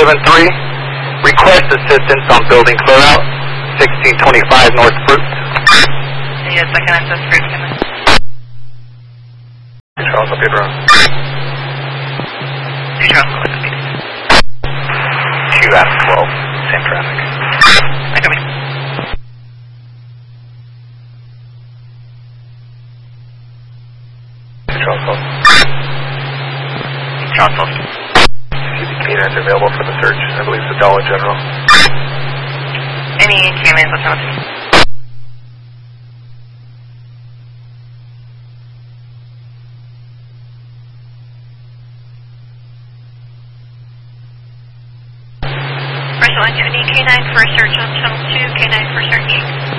273, request assistance on building clearout, 1625 North Fruit. Yes, second access Fruit. Charles, I'll be around. Charles, what's the speed? 2 out of 12, same traffic. I come in. Charles, Charles. K9's available for the search. I believe it's the Dollar General. Any K9s with nothing? Marshall, do you need K9 for a search on Channel 2, K9 for search?